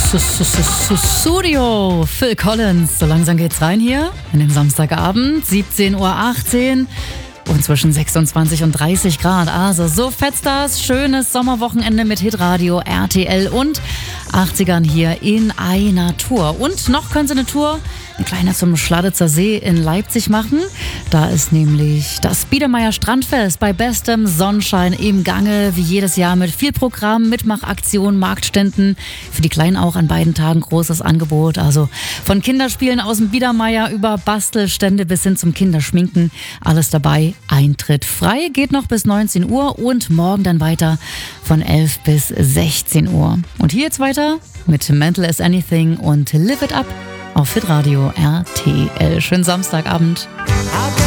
Studio, Phil Collins. So langsam geht's rein hier in den Samstagabend, 17:18 Uhr. Und zwischen 26 und 30 Grad. Also so fetzt das. Schönes Sommerwochenende mit Hitradio, RTL und 80ern hier in einer Tour. Und noch können Sie eine Tour, eine kleine zum Schladitzer See in Leipzig machen. Da ist nämlich das Biedermeier Strandfest bei bestem Sonnenschein im Gange, wie jedes Jahr mit viel Programm, Mitmachaktionen, Marktständen. Für die Kleinen auch an beiden Tagen großes Angebot. Also von Kinderspielen aus dem Biedermeier über Bastelstände bis hin zum Kinderschminken. Alles dabei. Eintritt frei, geht noch bis 19 Uhr und morgen dann weiter von 11 bis 16 Uhr. Und hier jetzt weiter mit Mental as Anything und Live It Up auf Hitradio RTL. Schönen Samstagabend.